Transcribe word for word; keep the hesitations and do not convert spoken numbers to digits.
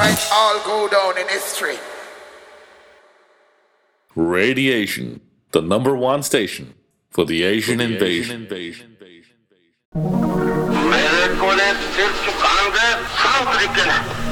might all go down in history. Radiation, the number one station for the Asian invasion. मेरे कोले सिर झुकाएंगे south African